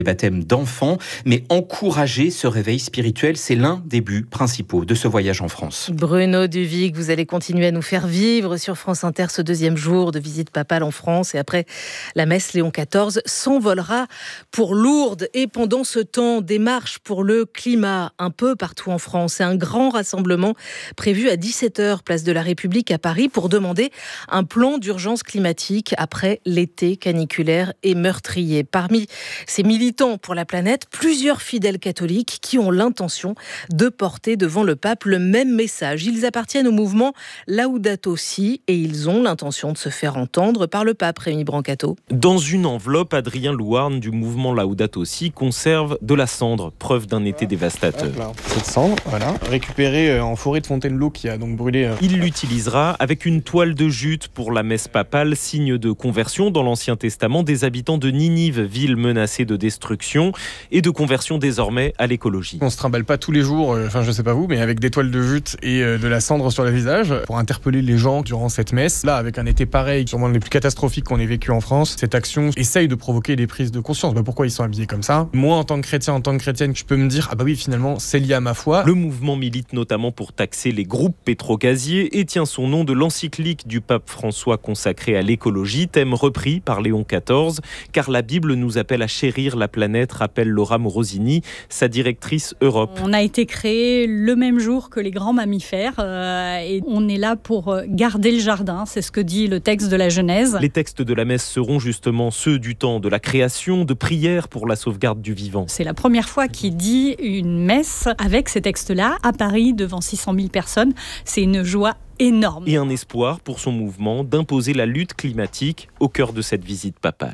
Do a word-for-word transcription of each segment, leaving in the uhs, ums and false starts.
baptême d'enfants, mais encourager ce réveil spirituel, c'est l'un des buts principaux de ce voyage en France. Bruno Duvic, vous allez continuer à nous faire vivre sur France Inter ce deuxième jour de visite papale en France. Et après la messe, Léon quatorze s'envolera pour Lourdes. Et pendant ce temps, des marches pour le climat un peu partout en France. C'est un grand rassemblement prévu à dix-sept heures, place de la République à Paris, pour demander un plan d'urgence climatique après l'été caniculaire et meurtrier. Parmi ces militants pour la planète, plusieurs fidèles catholiques qui ont l'intention de porter devant le pape le même message. Ils appartiennent au mouvement Laudato Si et ils ont l'intention de se faire entendre par le pape. Rémi Brancato. Dans une enveloppe, Adrien Louarn du mouvement Laudato Si conserve de la cendre, preuve d'un été dévastateur. Là, cette cendre, voilà, récupérée en forêt de Fontainebleau qui a donc brûlé. Il l'utilisera avec une toile de jute pour la messe papale, signe de conversion dans l'Ancien Testament des habitants de Ninive, ville menacée de destruction et de conversion désormais à l'écologie. On se trimballe pas tous les jours, euh, enfin je sais pas vous, mais avec des toiles de jute et euh, de la cendre sur le visage pour interpeller les gens durant cette messe. Là, avec un été pareil, sûrement les plus catastrophiques qu'on ait vécu en France, cette action essaye de provoquer des prises de conscience. Bah, pourquoi ils sont habillés comme ça ? Moi, en tant que chrétien, en tant que chrétienne, je peux me dire, ah bah oui, finalement, c'est lié à ma foi. Le mouvement milite notamment pour taxer les groupes pétrogaziers et tient son nom de l'encyclique du pape François consacrée à l'écologie, thème repris par Léon quatorze, car la Bible nous appelle à chérir la planète, rappelle Laura Morosini, sa directrice Europe. On a été créé le même jour que les grands mammifères euh, et on est là pour garder le jardin, c'est ce que dit le texte de la Genèse. Les textes de la messe seront justement ceux du temps de la création, de prière pour la sauvegarde du vivant. C'est la première fois qu'il dit une messe avec ces textes-là à Paris devant six cent mille personnes. C'est une joie énorme. Et un espoir pour son mouvement d'imposer la lutte climatique au cœur de cette visite papale.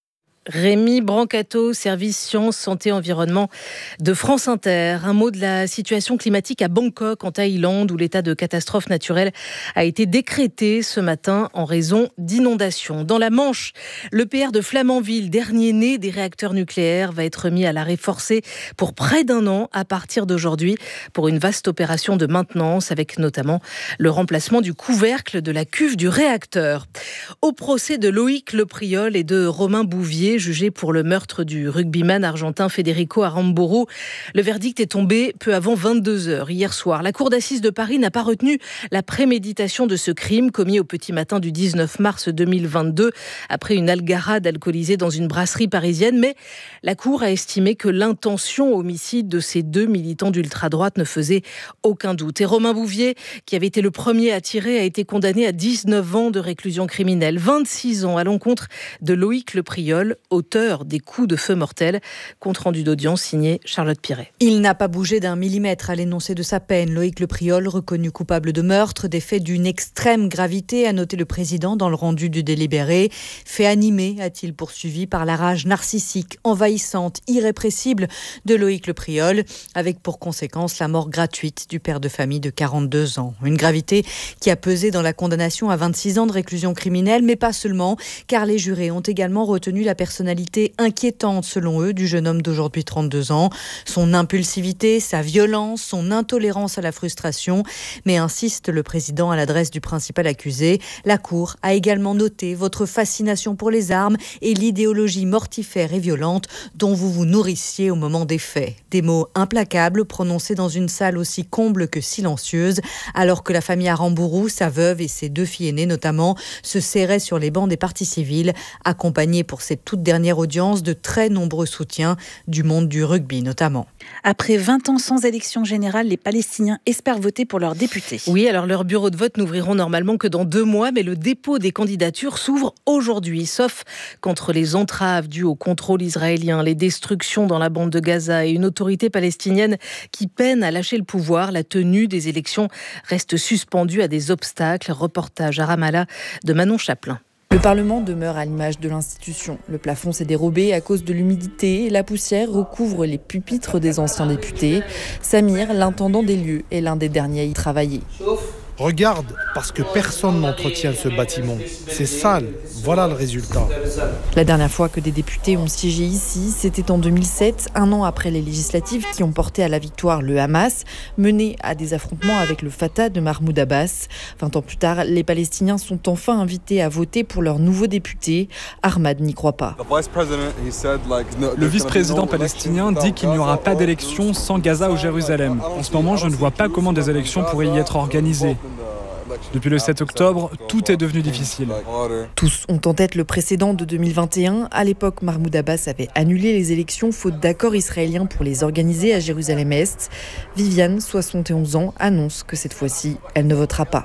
Rémi Brancato, service sciences, santé, environnement de France Inter. Un mot de la situation climatique à Bangkok, en Thaïlande, où l'état de catastrophe naturelle a été décrété ce matin en raison d'inondations. Dans la Manche, le P R de Flamanville, dernier né des réacteurs nucléaires, va être mis à l'arrêt forcé pour près d'un an à partir d'aujourd'hui pour une vaste opération de maintenance avec notamment le remplacement du couvercle de la cuve du réacteur. Au procès de Loïc Lepriol et de Romain Bouvier, jugé pour le meurtre du rugbyman argentin Federico Aramburu. Le verdict est tombé peu avant vingt-deux heures hier soir. La cour d'assises de Paris n'a pas retenu la préméditation de ce crime commis au petit matin du dix-neuf mars deux mille vingt-deux après une algarade alcoolisée dans une brasserie parisienne. Mais la cour a estimé que l'intention homicide de ces deux militants d'ultra-droite ne faisait aucun doute. Et Romain Bouvier, qui avait été le premier à tirer, a été condamné à dix-neuf ans de réclusion criminelle, vingt-six ans à l'encontre de Loïc Lepriol, auteur des coups de feu mortels. Compte rendu d'audience signé Charlotte Piret. Il n'a pas bougé d'un millimètre à l'énoncé de sa peine. Loïc Lepriol, reconnu coupable de meurtre, des faits d'une extrême gravité, a noté le président dans le rendu du délibéré. Fait animé, a-t-il poursuivi, par la rage narcissique, envahissante, irrépressible de Loïc Lepriol, avec pour conséquence la mort gratuite du père de famille de quarante-deux ans. Une gravité qui a pesé dans la condamnation à vingt-six ans de réclusion criminelle, mais pas seulement, car les jurés ont également retenu la personnalité inquiétante, selon eux, du jeune homme d'aujourd'hui trente-deux ans. Son impulsivité, sa violence, son intolérance à la frustration. Mais insiste le président à l'adresse du principal accusé, la Cour a également noté votre fascination pour les armes et l'idéologie mortifère et violente dont vous vous nourrissiez au moment des faits. Des mots implacables prononcés dans une salle aussi comble que silencieuse, alors que la famille Aramburu, sa veuve et ses deux filles aînées notamment, se serraient sur les bancs des parties civiles, accompagnés pour cette toute dernière audience de très nombreux soutiens du monde du rugby notamment. Après vingt ans sans élection générale, les Palestiniens espèrent voter pour leurs députés. Oui, alors leurs bureaux de vote n'ouvriront normalement que dans deux mois, mais le dépôt des candidatures s'ouvre aujourd'hui, sauf contre les entraves dues au contrôle israélien, les destructions dans la bande de Gaza et une autorité palestinienne qui peine à lâcher le pouvoir. La tenue des élections reste suspendue à des obstacles. Reportage à Ramallah de Manon Chaplin. Le Parlement demeure à l'image de l'institution. Le plafond s'est dérobé à cause de l'humidité et la poussière recouvre les pupitres des anciens députés. Samir, l'intendant des lieux, est l'un des derniers à y travailler. Regarde, parce que personne n'entretient ce bâtiment. C'est sale, voilà le résultat. La dernière fois que des députés ont siégé ici, c'était en deux mille sept, un an après les législatives qui ont porté à la victoire le Hamas, mené à des affrontements avec le Fatah de Mahmoud Abbas. Vingt ans plus tard, les Palestiniens sont enfin invités à voter pour leur nouveau député. Ahmad n'y croit pas. Le vice-président palestinien dit qu'il n'y aura pas d'élection sans Gaza ou Jérusalem. En ce moment, je ne vois pas comment des élections pourraient y être organisées. Depuis le sept octobre, tout est devenu difficile. Tous ont en tête le précédent de deux mille vingt et un. À l'époque, Mahmoud Abbas avait annulé les élections faute d'accord israélien pour les organiser à Jérusalem-Est. Viviane, soixante et onze ans, annonce que cette fois-ci, elle ne votera pas.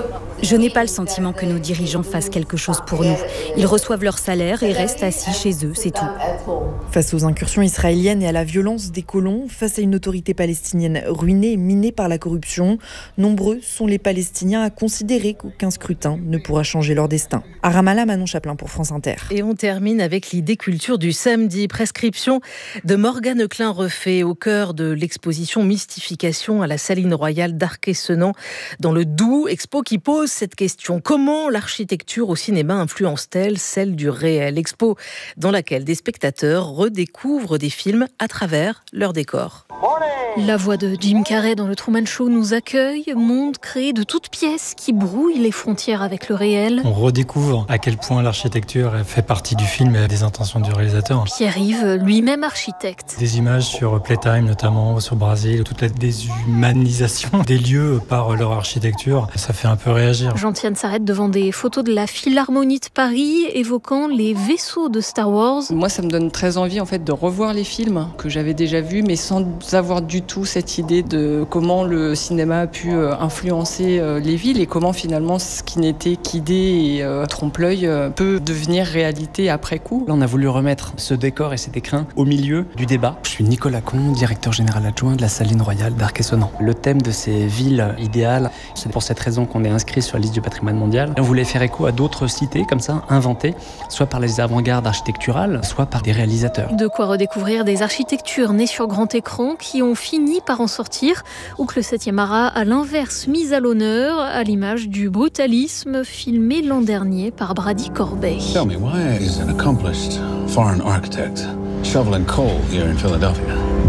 Je n'ai pas le sentiment que nos dirigeants fassent quelque chose pour nous. Ils reçoivent leur salaire et restent assis chez eux, c'est tout. Face aux incursions israéliennes et à la violence des colons, face à une autorité palestinienne ruinée et minée par la corruption, nombreux sont les Palestiniens à considérer qu'aucun scrutin ne pourra changer leur destin. À Ramallah, Manon Chaplin pour France Inter. Et on termine avec l'idée culture du samedi. Prescription de Morgane Klein-Refait au cœur de l'exposition Mystification à la Saline Royale d'Arc-et-Senans dans le Doubs. Expo qui pose cette question. Comment l'architecture au cinéma influence-t-elle celle du réel? Expo dans laquelle des spectateurs redécouvrent des films à travers leur décor. La voix de Jim Carrey dans le Truman Show nous accueille, monde créé de toutes pièces qui brouillent les frontières avec le réel. On redécouvre à quel point l'architecture fait partie du film et des intentions du réalisateur. Pierre-Yves, lui-même architecte. Des images sur Playtime notamment, sur Brésil, toute la déshumanisation des lieux par leur architecture, ça fait un peu réagir. Jean-Tienne s'arrête devant des photos de la Philharmonie de Paris évoquant les vaisseaux de Star Wars. Moi, ça me donne très envie en fait de revoir les films que j'avais déjà vus, mais sans avoir du tout cette idée de comment le cinéma a pu influencer les villes et comment finalement ce qui n'était qu'idée et euh, trompe-l'œil euh, peut devenir réalité après coup. Là, on a voulu remettre ce décor et cet écrin au milieu du débat. Je suis Nicolas Combe, directeur général adjoint de la Saline Royale d'Arc-et-Senans. Le thème de ces villes idéales, c'est pour cette raison qu'on est inscrit sur la liste du patrimoine mondial. On voulait faire écho à d'autres cités comme ça, inventées, soit par les avant-gardes architecturales, soit par des réalisateurs. De quoi redécouvrir des architectures nées sur grand écran qui ont fini par en sortir, ou que le septième art a à l'inverse mis à l'honneur, à l'image du brutalisme filmé l'an dernier par Brady Corbet. Tell me, why is an accomplished foreign architect shoveling coal here in Philadelphia?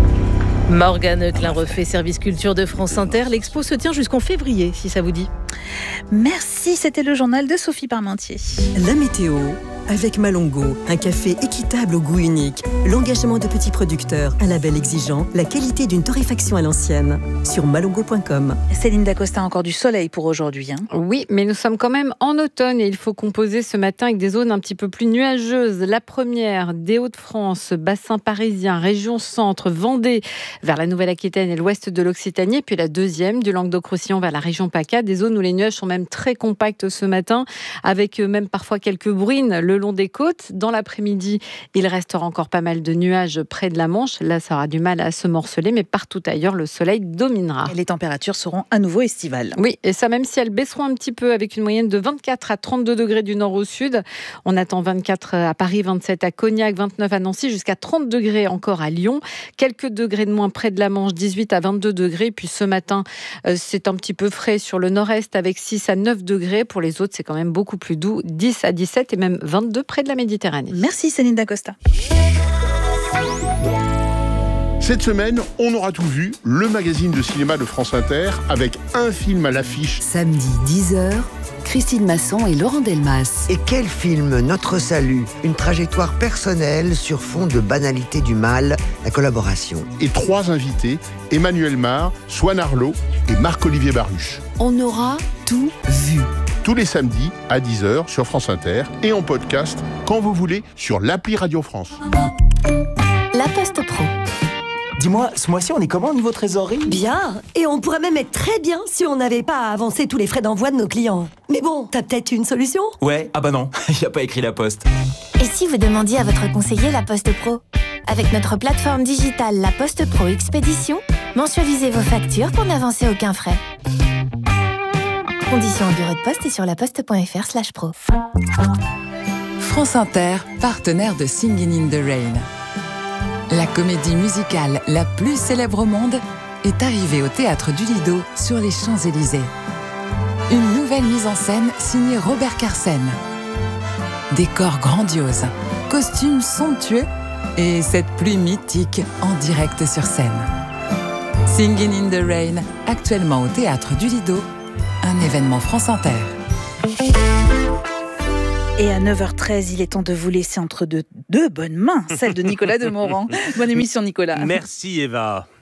Morgane Klein-Refait, service culture de France Inter. L'expo se tient jusqu'en février, si ça vous dit. Merci, c'était le journal de Sophie Parmentier. La météo avec Malongo, un café équitable au goût unique, l'engagement de petits producteurs, un label exigeant, la qualité d'une torréfaction à l'ancienne. Sur malongo point com. Céline Dacosta, encore du soleil pour aujourd'hui. Hein. Oui, mais nous sommes quand même en automne et il faut composer ce matin avec des zones un petit peu plus nuageuses. La première, des Hauts-de-France, bassin parisien, région centre, Vendée, vers la Nouvelle-Aquitaine et l'ouest de l'Occitanie. Puis la deuxième, du Languedoc-Roussillon vers la région PACA, des zones où les nuages sont même très compacts ce matin, avec même parfois quelques bruines le long des côtes. Dans l'après-midi, il restera encore pas mal de nuages près de la Manche. Là, ça aura du mal à se morceler, mais partout ailleurs, le soleil dominera. Et les températures seront à nouveau estivales. Oui, et ça, même si elles baisseront un petit peu avec une moyenne de vingt-quatre à trente-deux degrés du nord au sud. On attend vingt-quatre à Paris, vingt-sept à Cognac, vingt-neuf à Nancy, jusqu'à trente degrés encore à Lyon. Quelques degrés de moins près de la Manche, dix-huit à vingt-deux degrés. Puis ce matin, c'est un petit peu frais sur le nord-est avec six à neuf degrés. Pour les autres, c'est quand même beaucoup plus doux, dix à dix-sept et même vingt-deux près de la Méditerranée. Merci Céline Dacosta. Cette semaine, on aura tout vu, le magazine de cinéma de France Inter, avec un film à l'affiche. Samedi dix heures, Christine Masson et Laurent Delmas. Et quel film, Notre Salut, une trajectoire personnelle sur fond de banalité du mal, la collaboration. Et trois invités, Emmanuel Mar, Swan Arlo et Marc-Olivier Baruch. On aura tout vu. Tous les samedis à dix heures sur France Inter et en podcast quand vous voulez sur l'appli Radio France. La Poste Pro. Dis-moi, ce mois-ci, on est comment au niveau trésorerie ? Bien, et on pourrait même être très bien si on n'avait pas à avancer tous les frais d'envoi de nos clients. Mais bon, t'as peut-être une solution ? Ouais, ah bah non, il n'y a pas écrit La Poste. Et si vous demandiez à votre conseiller La Poste Pro ? Avec notre plateforme digitale La Poste Pro Expédition, mensualisez vos factures pour n'avancer aucun frais. Conditions au bureau de poste et sur laposte.fr slash pro. France Inter, partenaire de Singin' in the Rain. La comédie musicale la plus célèbre au monde est arrivée au Théâtre du Lido sur les Champs-Élysées. Une nouvelle mise en scène signée Robert Carsen. Décor grandiose, costumes somptueux et cette pluie mythique en direct sur scène. Singin' in the Rain, actuellement au Théâtre du Lido, un événement France Inter. Et à neuf heures treize, il est temps de vous laisser entre de deux bonnes mains, celle de Nicolas Demorand. Bonne émission, Nicolas. Merci, Eva.